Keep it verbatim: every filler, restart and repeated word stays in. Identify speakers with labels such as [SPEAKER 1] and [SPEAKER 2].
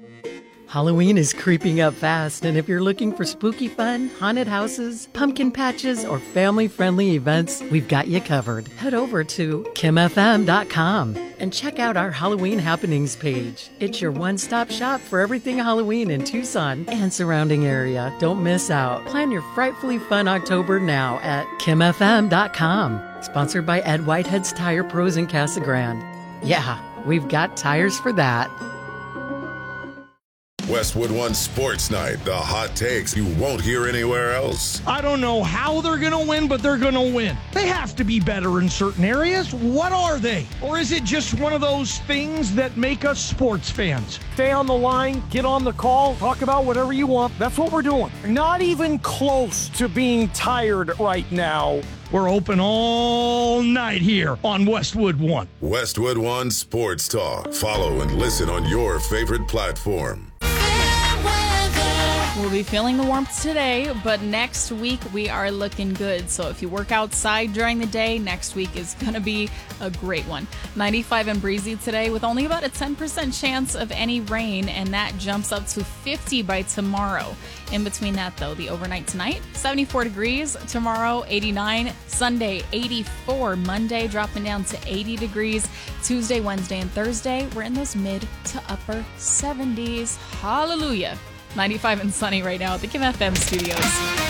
[SPEAKER 1] Halloween is creeping up fast, and if you're looking for spooky fun, haunted houses, pumpkin patches, or family-friendly events, we've got you covered. Head over to kim f m dot com and check out our Halloween happenings page. It's your one-stop shop for everything Halloween in Tucson and surrounding area. Don't miss out. Plan your frightfully fun October now at kim f m dot com. Sponsored by Ed Whitehead's Tire Pros in Casa Grande. Yeah, we've got tires for that.
[SPEAKER 2] Westwood One Sports Night, the hot takes you won't hear anywhere else.
[SPEAKER 3] I don't know how they're going to win, but they're going to win. They have to be better in certain areas. What are they? Or is it just one of those things that make us sports fans?
[SPEAKER 4] Stay on the line, get on the call, talk about whatever you want. That's what we're doing. Not even close to being tired right now.
[SPEAKER 3] We're open all night here on Westwood One.
[SPEAKER 2] Westwood One Sports Talk. Follow and listen on your favorite platform.
[SPEAKER 5] We'll be feeling the warmth today, but next week we are looking good. So if you work outside during the day, next week is going to be a great one. ninety-five and breezy today with only about a ten percent chance of any rain, and that jumps up to fifty by tomorrow. In between that, though, the overnight tonight, seventy-four degrees. Tomorrow, eighty-nine. Sunday, eighty-four. Monday, dropping down to eighty degrees. Tuesday, Wednesday, and Thursday, we're in those mid to upper seventies. Hallelujah. ninety-five and sunny right now at the Kim F M studios.